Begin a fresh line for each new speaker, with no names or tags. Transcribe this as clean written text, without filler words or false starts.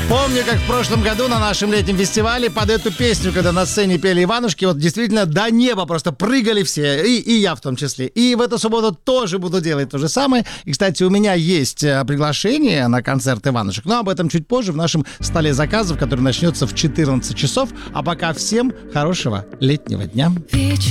Помню, как в прошлом году на нашем летнем фестивале под эту песню, когда на сцене пели Иванушки, вот действительно до неба просто прыгали все, и я в том числе. И в эту субботу тоже буду делать то же самое. И, кстати, у меня есть приглашение на концерт Иванушек, но об этом чуть позже в нашем столе заказов, который начнется в 14 часов. А пока всем хорошего летнего дня.